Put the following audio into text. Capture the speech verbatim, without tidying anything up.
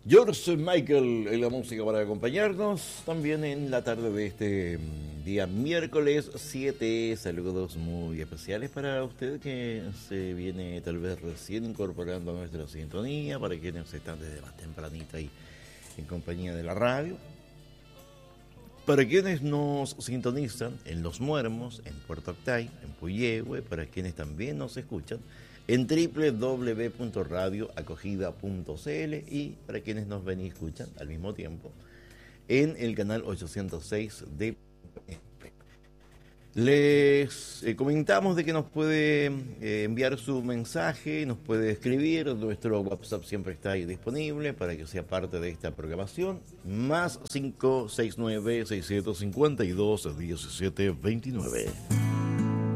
George Michael en la música para acompañarnos también en la tarde de este día miércoles siete. Saludos muy especiales para usted que se viene tal vez recién incorporando a nuestra sintonía, para quienes están desde más tempranita y en compañía de la radio, para quienes nos sintonizan en Los Muermos, en Puerto Octay, en Puyehue, para quienes también nos escuchan en doble u doble u doble u punto radio acogida punto c l y para quienes nos ven y escuchan al mismo tiempo en el canal ochocientos seis de... Les eh, comentamos de que nos puede eh, enviar su mensaje, nos puede escribir, nuestro WhatsApp siempre está ahí disponible para que sea parte de esta programación, más cinco seis nueve seiscientos cincuenta y dos diecisiete veintinueve.